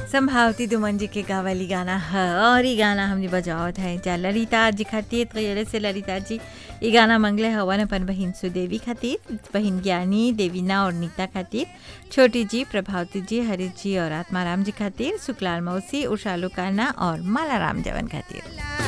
संभावती दुमन जी के गावली गाना है और ये गाना हमने बजावत है जा ललिता जी खातिर तैयार से ललिता जी ये गाना मंगले हवन अपन बहन सुदेवी खातिर, बहन ज्ञानी देवीना और नीता खातिर, छोटी जी प्रभावती जी हरीश जी और आत्माराम जी खातिर, सुकलाल मौसी उषा लुकाना और माला राम जवन खातिर।